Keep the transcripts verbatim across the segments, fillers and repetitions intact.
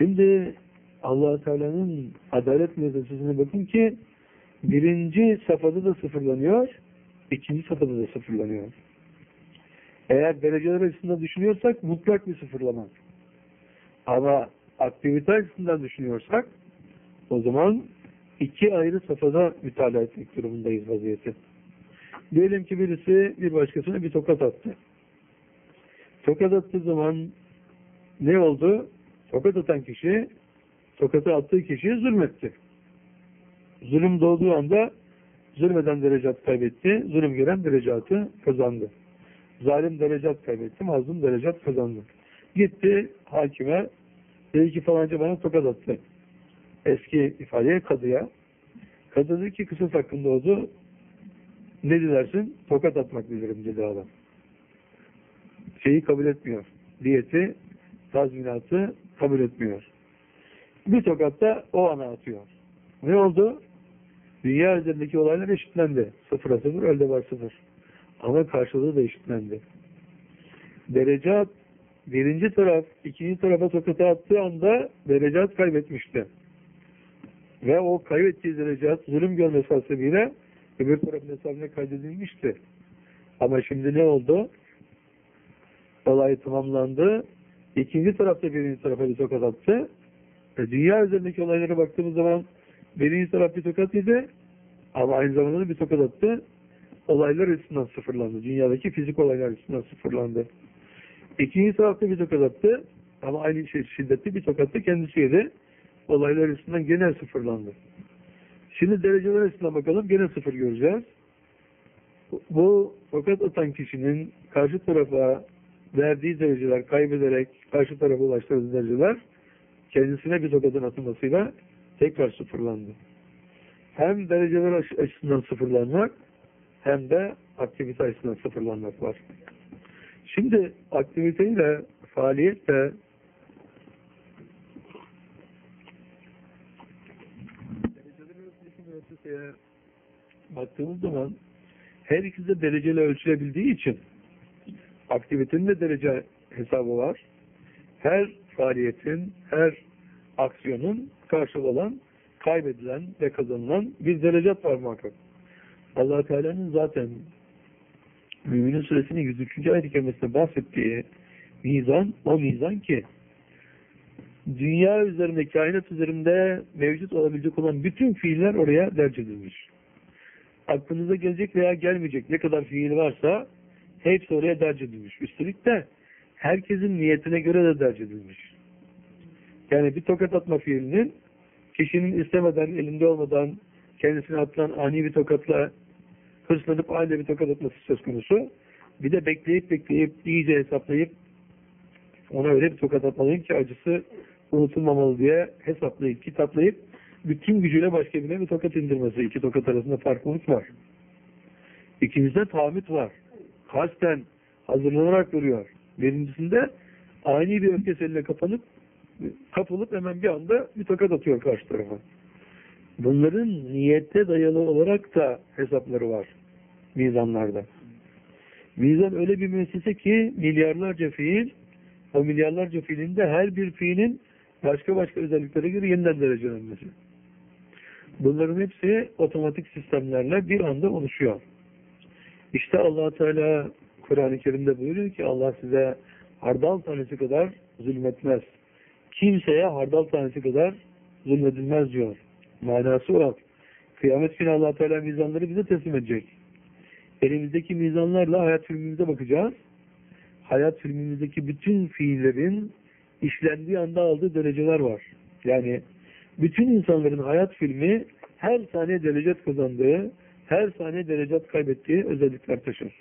Şimdi Allah Teala'nın adalet müessesesine bakın ki birinci safhada da sıfırlanıyor, ikinci safhada da sıfırlanıyor. Eğer dereceler açısından düşünüyorsak mutlak bir sıfırlama. Ama aktivite açısından düşünüyorsak o zaman iki ayrı safhada mütalaa etmek durumundayız vaziyeti. Diyelim ki birisi bir başkasına bir tokat attı. Tokat attığı zaman ne oldu? Tokat atan kişi tokatı attığı kişiye zulmetti. Zulüm doğduğu anda zulmeden derecat kaybetti, zulüm gören derecatı kazandı. Zalim derecat kaybetti, mazlum derecat kazandı. Gitti hakime, dedi ki falanca bana tokat attı. Eski ifadeye kadıya. Kadı dedi ki kısas hakkında oldu. Ne dilersin? Tokat atmak dilerim dedi adam. Şeyi kabul etmiyor. Diyeti, tazminatı kabul etmiyor. Bir tokatta o ana atıyor. Ne oldu? Dünya üzerindeki olaylar eşitlendi. Sıfıra sıfır, elde var sıfır. Ama karşılığı da eşitlendi. Derecat, birinci taraf, ikinci tarafa tokatı attığı anda derecat kaybetmişti. Ve o kaybettiği derecat zulüm görmesi hasebiyle öbür tarafın hesabına kaydedilmişti. Ama şimdi ne oldu? Olay tamamlandı. İkinci tarafta birinci tarafa bir tokat attı. E, dünya üzerindeki olaylara baktığımız zaman birinci taraf bir tokat yedi ama aynı zamanda da bir tokat attı. Olaylar üstünden sıfırlandı. Dünyadaki fizik olaylar üstünden sıfırlandı. İkinci tarafta bir tokat attı ama aynı şey şiddetli bir tokat da kendisi yedi. Olaylar üstünden gene sıfırlandı. Şimdi dereceler üstünden bakalım. Gene sıfır göreceğiz. Bu tokat atan kişinin karşı tarafa verdiği dereceler kaybederek karşı tarafa ulaştırdığı dereceler kendisine bir tokatın atılmasıyla tekrar sıfırlandı. Hem dereceler açısından sıfırlanmak hem de aktivite açısından sıfırlanmak var. Şimdi aktiviteyle, faaliyetle derecelerin ölçüsü müesseseye baktığımız zaman her ikisi de dereceyle ölçülebildiği için aktivitenin de derece hesabı var. Her faaliyetin, her aksiyonun karşılığı olan, kaybedilen ve kazanılan bir derecat var muhakkak. Allah Teala'nın zaten Mü'minin Suresinin yüz üçüncü ayet-i kerimesinde bahsettiği mizan, o mizan ki dünya üzerinde, kainat üzerinde mevcut olabilecek olan bütün fiiller oraya derc edilmiş. Aklınıza gelecek veya gelmeyecek ne kadar fiil varsa hepsi oraya derc edilmiş. Üstelik de herkesin niyetine göre de derc edilmiş. Yani bir tokat atma fiilinin kişinin istemeden, elinde olmadan kendisine atılan ani bir tokatla hırslanıp aynı bir tokat atması söz konusu. Bir de bekleyip bekleyip iyice hesaplayıp ona öyle bir tokat atmalıyım ki acısı unutulmamalı diye hesaplayıp, kitaplayıp bütün gücüyle başka birine bir tokat indirmesi. İki tokat arasında farklılık var. İkincisinde tahammüt var. Kasten hazırlanarak duruyor. Birincisinde ani bir öfkesiyle kapanıp kapılıp hemen bir anda bir tokat atıyor karşı tarafa. Bunların niyette dayalı olarak da hesapları var mizanlarda. Mizan öyle bir müessese ki milyarlarca fiil, o milyarlarca fiilin de her bir fiilin başka başka özelliklere göre yeniden derecelenmesi. Bunların hepsi otomatik sistemlerle bir anda oluşuyor. İşte Allah Teala Kur'an-ı Kerim'de buyuruyor ki Allah size hardal tanesi kadar zulmetmez. Kimseye hardal tanesi kadar zulmedilmez diyor. Manası olarak kıyamet günü Allah Teala mizanları bize teslim edecek. Elimizdeki mizanlarla hayat filmimize bakacağız. Hayat filmimizdeki bütün fiillerin işlendiği anda aldığı dereceler var. Yani bütün insanların hayat filmi her saniye derecat kazandığı, her saniye derecat kaybettiği özellikler taşır.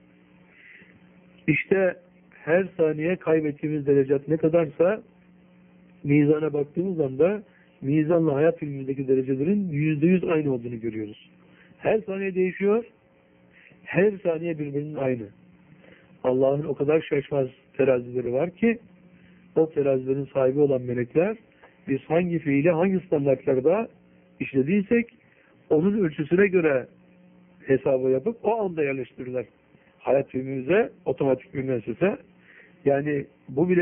İşte her saniye kaybettiğimiz derecat ne kadarsa mizana baktığımız anda mizanla hayat filmindeki derecelerin yüzde yüz aynı olduğunu görüyoruz. Her saniye değişiyor, her saniye birbirinin aynı. Allah'ın o kadar şaşmaz terazileri var ki o terazilerin sahibi olan melekler biz hangi fiili hangi standartlarda işlediysek onun ölçüsüne göre hesabı yapıp o anda yerleştirirler. Hayat filmimize otomatik bir müessese. Yani bu bile